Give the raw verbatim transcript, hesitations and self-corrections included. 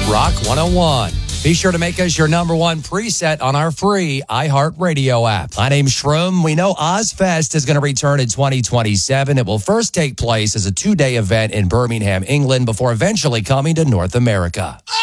Rock one oh one. Be sure to make us your number one preset on our free iHeartRadio app. My name's Shroom. We know Ozfest is going to return in twenty twenty-seven. It will first take place as a two-day event in Birmingham, England, before eventually coming to North America.